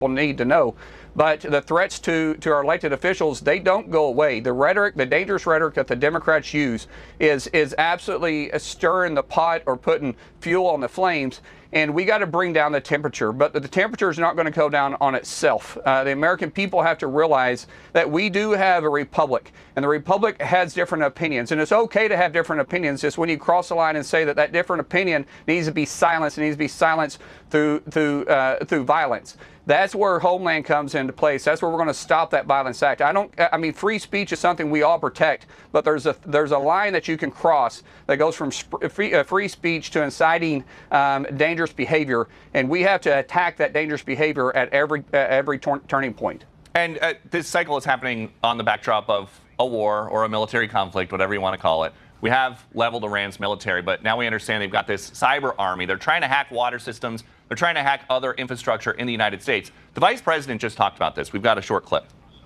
need to know. But the threats to our elected officials, they don't go away. The rhetoric, the dangerous rhetoric that the Democrats use is absolutely stirring the pot or putting fuel on the flames. And we got to bring down the temperature, but the temperature is not going to go down on itself. The American people have to realize that we do have a republic, and the republic has different opinions, and it's okay to have different opinions. Just when you cross the line and say that that different opinion needs to be silenced, it needs to be silenced through violence. That's where Homeland comes into place. That's where we're going to stop that violence act. I mean, free speech is something we all protect, but there's a line that you can cross that goes from free speech to inciting dangerous behavior, and we have to attack that dangerous behavior at every turning point. And this cycle is happening on the backdrop of a war or a military conflict, whatever you want to call it. We have leveled Iran's military, but now we understand they've got this cyber army. They're trying to hack water systems. They're trying to hack other infrastructure in the United States. The vice president just talked about this. We've got a short clip.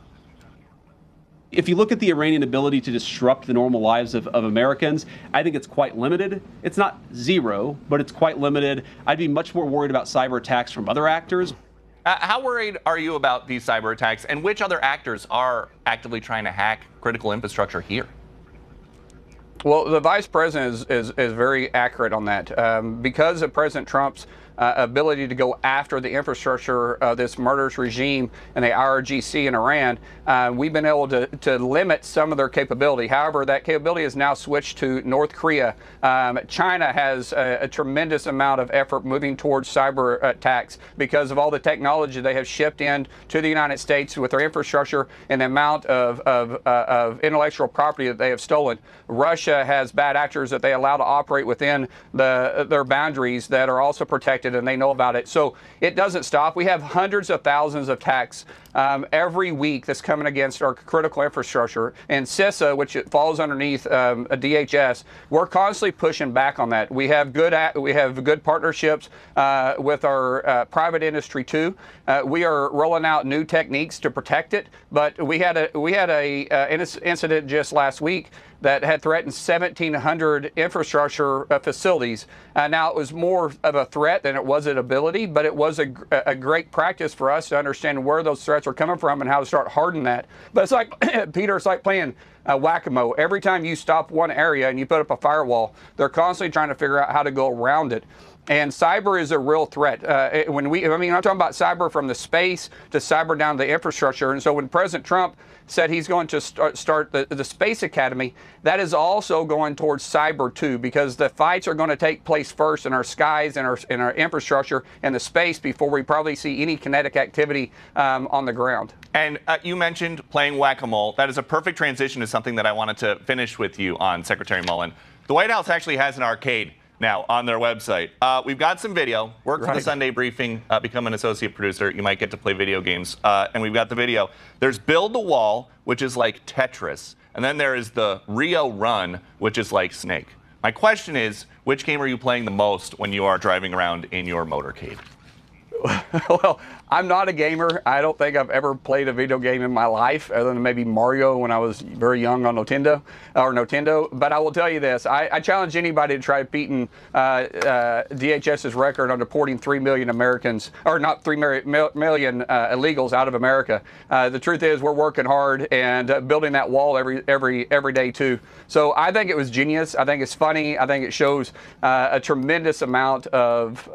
If you look at the Iranian ability to disrupt the normal lives of Americans, I think it's quite limited. It's not zero, but it's quite limited. I'd be much more worried about cyber attacks from other actors. How worried are you about these cyber attacks, and which other actors are actively trying to hack critical infrastructure here? Well, the vice president is very accurate on that. Because of President Trump's ability to go after the infrastructure of this murderous regime and the IRGC in Iran, we've been able to limit some of their capability. However, that capability is now switched to North Korea. China has a tremendous amount of effort moving towards cyber attacks because of all the technology they have shipped in to the United States with their infrastructure and the amount of intellectual property that they have stolen. Russia has bad actors that they allow to operate within their boundaries that are also protected, and they know about it. So it doesn't stop. We have hundreds of thousands of attacks every week that's coming against our critical infrastructure. And CISA, which it falls underneath DHS, we're constantly pushing back on that. We have good partnerships with our private industry too. We are rolling out new techniques to protect it. But we had a incident just last week that had threatened 1,700 infrastructure facilities. Now, it was more of a threat than it was an ability, but it was a great practice for us to understand where those threats are coming from and how to start hardening that. But it's like, Peter, it's like playing whack-a-mole. Every time you stop one area and you put up a firewall, they're constantly trying to figure out how to go around it. And cyber is a real threat. I'm talking about cyber from the space to cyber down to the infrastructure. And so when President Trump said he's going to start the Space Academy, that is also going towards cyber too, because the fights are going to take place first in our skies and our infrastructure and the space before we probably see any kinetic activity on the ground. And you mentioned playing whack-a-mole. That is a perfect transition to something that I wanted to finish with you on, Secretary Mullen. The White House actually has an arcade now on their website. We've got some video. Work for the Sunday Briefing. Become an associate producer. You might get to play video games. And we've got the video. There's Build the Wall, which is like Tetris. And then there is the Rio Run, which is like Snake. My question is, which game are you playing the most when you are driving around in your motorcade? Well, I'm not a gamer. I don't think I've ever played a video game in my life, other than maybe Mario when I was very young on Nintendo. But I will tell you this: I challenge anybody to try beating DHS's record on deporting 3 million Americans, or not 3 million illegals out of America. The truth is, we're working hard and building that wall every day too. So I think it was genius. I think it's funny. I think it shows a tremendous amount of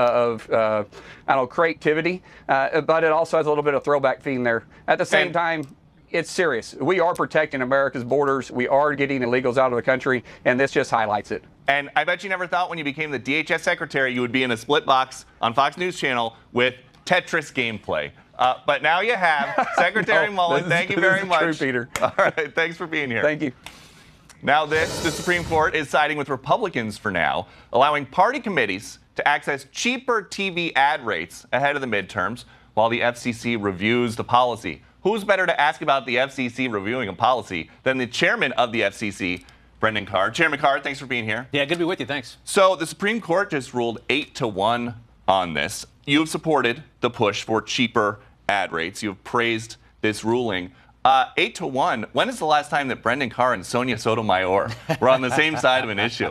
creativity, but it also has a little bit of throwback theme there. At the same time, it's serious. We are protecting America's borders. We are getting illegals out of the country, and this just highlights it. And I bet you never thought when you became the DHS secretary you would be in a split box on Fox News Channel with Tetris gameplay. But now you have. Secretary Mullen, thank you very much. True, Peter. All right, thanks for being here. Thank you. Now the Supreme Court is siding with Republicans for now, allowing party committees to access cheaper TV ad rates ahead of the midterms while the FCC reviews the policy. Who's better to ask about the FCC reviewing a policy than the chairman of the FCC, Brendan Carr? Chairman Carr, thanks for being here. Yeah, good to be with you. Thanks. So the Supreme Court just ruled 8-1 on this. You've supported the push for cheaper ad rates. You've praised this ruling. 8-1. When is the last time that Brendan Carr and Sonia Sotomayor were on the same side of an issue?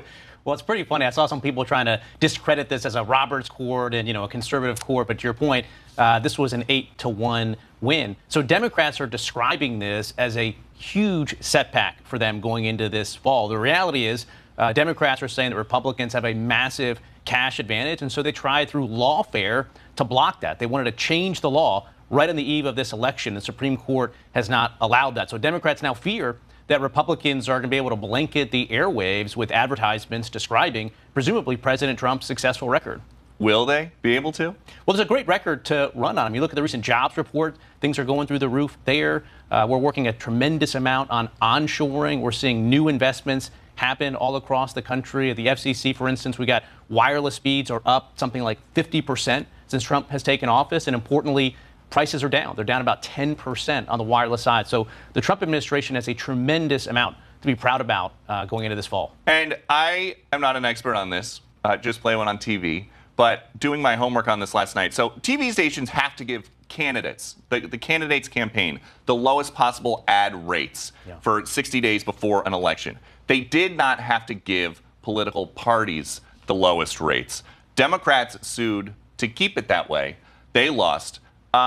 Well, it's pretty funny. I saw some people trying to discredit this as a Roberts court and, a conservative court. But to your point, this was an 8-1 win. So Democrats are describing this as a huge setback for them going into this fall. The reality is Democrats are saying that Republicans have a massive cash advantage. And so they tried through lawfare to block that. They wanted to change the law right on the eve of this election. The Supreme Court has not allowed that. So Democrats now fear that Republicans are going to be able to blanket the airwaves with advertisements describing, presumably, President Trump's successful record. Will they be able to? Well, there's a great record to run on. You look at the recent jobs report, things are going through the roof there. We're working a tremendous amount on onshoring. We're seeing new investments happen all across the country. At the FCC, for instance, we got wireless speeds are up something like 50% since Trump has taken office. And importantly, prices are down. They're down about 10% on the wireless side. So the Trump administration has a tremendous amount to be proud about going into this fall. And I am not an expert on this, just play one on TV, but doing my homework on this last night. So TV stations have to give candidates, the candidates' campaign, the lowest possible ad rates for 60 days before an election. They did not have to give political parties the lowest rates. Democrats sued to keep it that way. They lost.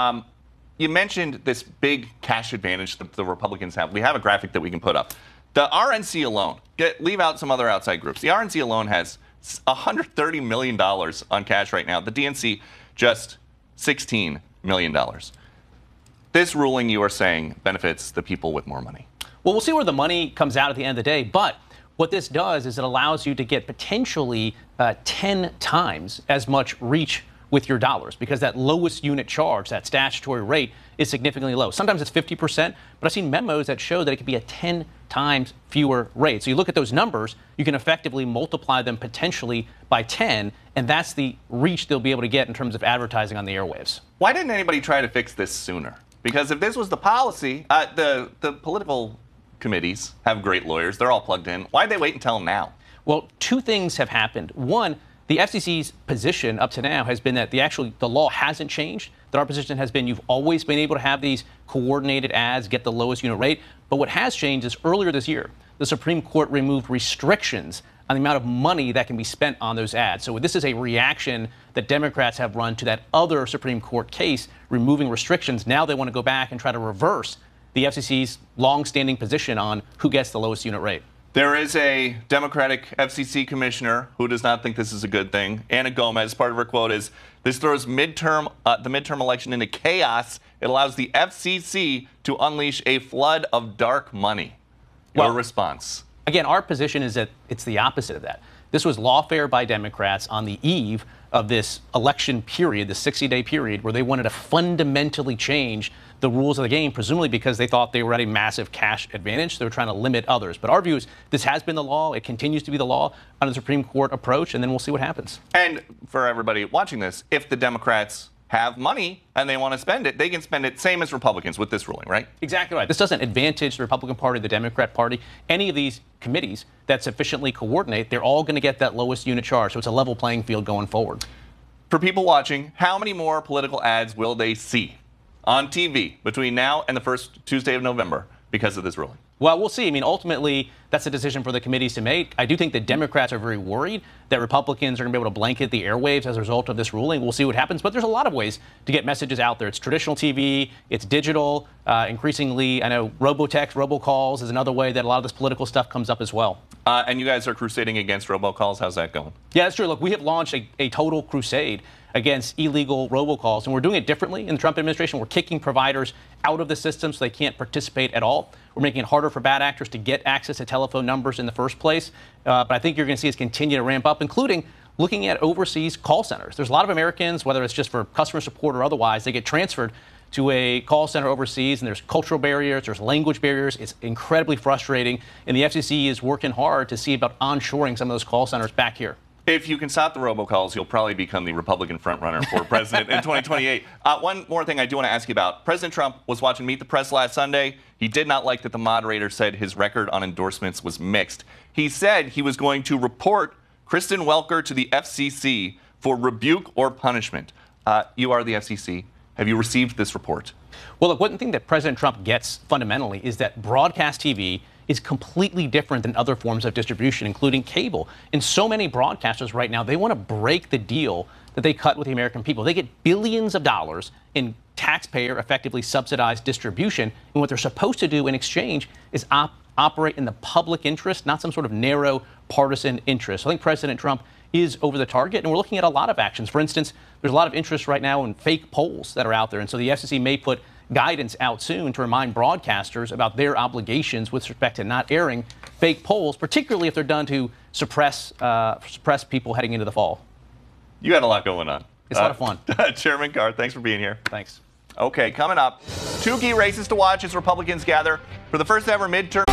You mentioned this big cash advantage that the Republicans have. We have a graphic that we can put up. The RNC alone, leave out some other outside groups. The RNC alone has $130 million on cash right now. The DNC just $16 million. This ruling, you are saying, benefits the people with more money. Well, we'll see where the money comes out at the end of the day. But what this does is it allows you to get potentially 10 times as much reach with your dollars, because that lowest unit charge, that statutory rate, is significantly low. Sometimes it's 50%, but I've seen memos that show that it could be a 10 times fewer rate. So you look at those numbers, you can effectively multiply them potentially by 10, and that's the reach they'll be able to get in terms of advertising on the airwaves. Why didn't anybody try to fix this sooner? Because if this was the policy, the political committees have great lawyers. They're all plugged in. Why'd they wait until now? Well, two things have happened. One, the FCC's position up to now has been that the law hasn't changed. That our position has been you've always been able to have these coordinated ads, get the lowest unit rate. But what has changed is earlier this year, the Supreme Court removed restrictions on the amount of money that can be spent on those ads. So this is a reaction that Democrats have run to that other Supreme Court case, removing restrictions. Now they want to go back and try to reverse the FCC's longstanding position on who gets the lowest unit rate. There is a Democratic FCC commissioner who does not think this is a good thing. Anna Gomez, part of her quote is, "This throws the midterm election into chaos. It allows the FCC to unleash a flood of dark money." Your response? Again, our position is that it's the opposite of that. This was lawfare by Democrats on the eve of this election period, the 60-day period, where they wanted to fundamentally change the rules of the game, presumably because they thought they were at a massive cash advantage. They were trying to limit others. But our view is this has been the law. It continues to be the law under the Supreme Court approach, and then we'll see what happens. And for everybody watching this, if the Democrats have money and they want to spend it, they can spend it same as Republicans with this ruling, right? Exactly right. This doesn't advantage the Republican Party, the Democrat Party, any of these committees that sufficiently coordinate. They're all going to get that lowest unit charge. So it's a level playing field going forward. For people watching, how many more political ads will they see on TV between now and the first Tuesday of November because of this ruling? Well, we'll see. I mean, ultimately, that's a decision for the committees to make. I do think the Democrats are very worried that Republicans are going to be able to blanket the airwaves as a result of this ruling. We'll see what happens. But there's a lot of ways to get messages out there. It's traditional TV. It's digital. Increasingly, I know robotext, robocalls is another way that a lot of this political stuff comes up as well. And you guys are crusading against robocalls. How's that going? Yeah, that's true. Look, we have launched a total crusade against illegal robocalls, and we're doing it differently in the Trump administration. We're kicking providers out of the system so they can't participate at all. We're making it harder for bad actors to get access to telephone numbers in the first place. But I think you're going to see us continue to ramp up, including looking at overseas call centers. There's a lot of Americans, whether it's just for customer support or otherwise, they get transferred to a call center overseas, and there's cultural barriers, there's language barriers. It's incredibly frustrating, and the FCC is working hard to see about onshoring some of those call centers back here. If you can stop the robocalls, you'll probably become the Republican frontrunner for president in 2028. One more thing I do want to ask you about. President Trump was watching Meet the Press last Sunday. He did not like that the moderator said his record on endorsements was mixed. He said he was going to report Kristen Welker to the FCC for rebuke or punishment. You are the FCC. Have you received this report? Well, look, one thing that President Trump gets fundamentally is that broadcast TV is completely different than other forms of distribution, including cable. And so many broadcasters right now, they want to break the deal that they cut with the American people. They get billions of dollars in taxpayer effectively subsidized distribution. And what they're supposed to do in exchange is operate in the public interest, not some sort of narrow partisan interest. I think President Trump is over the target, and we're looking at a lot of actions. For instance, there's a lot of interest right now in fake polls that are out there. And so the FCC may put guidance out soon to remind broadcasters about their obligations with respect to not airing fake polls, particularly if they're done to suppress people heading into the fall. You had a lot going on. It's a lot of fun. Chairman Carr, thanks for being here. Thanks. Okay, coming up, 2 key races to watch as Republicans gather for the first ever midterm